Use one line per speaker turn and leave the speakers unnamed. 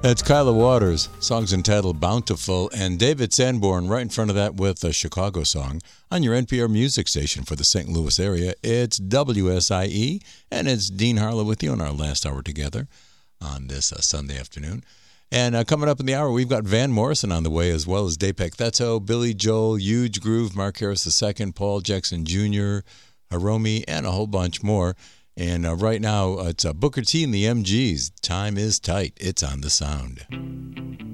That's Kyla Waters, song's entitled Bountiful, and David Sanborn right in front of that with a Chicago song on your NPR music station for the St. Louis area. It's WSIE, and it's Dean Harlow with you on our last hour together on this Sunday afternoon. And coming up in the hour, we've got Van Morrison on the way, as well as Dapek Thetso, Billy Joel, Huge Groove, Mark Harris II, Paul Jackson Jr., Hiromi, and a whole bunch more. And right now, it's Booker T and the MGs. Time is tight. It's on the sound.